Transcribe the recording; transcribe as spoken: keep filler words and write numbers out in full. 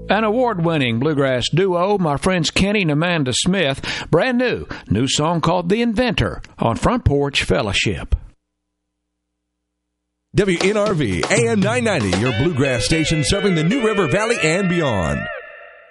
An award-winning bluegrass duo, my friends Kenny and Amanda Smith, brand new, new song called The Inventor on Front Porch Fellowship. W N R V, A M nine ninety, your bluegrass station serving the New River Valley and beyond.